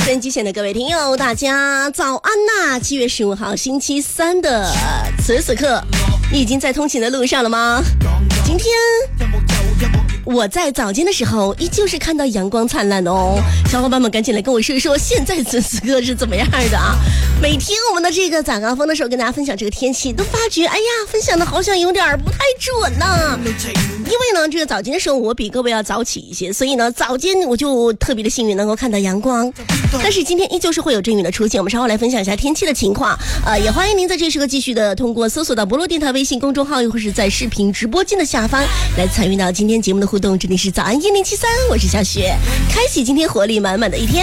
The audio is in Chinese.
收音机前的各位听友，大家早安呐！7月15号星期三的此时此刻，你已经在通勤的路上了吗？今天我在早间的时候依旧是看到阳光灿烂哦，小伙伴们赶紧来跟我说一说现在此时此刻是怎么样的啊。每天我们的这个早高峰的时候跟大家分享这个天气，都发觉哎呀分享的好像有点不太准呢。因为呢这个早间的时候我比各位要早起一些，所以呢早间我就特别的幸运能够看到阳光，但是今天依旧是会有阵雨的出现。我们稍后来分享一下天气的情况，也欢迎您在这时刻继续的通过搜索到博洛电台微信公众号，又或是在视频直播间的下方来参与到今天节目的互动。这里是早安1073，我是小雪，开启今天活力满满的一天。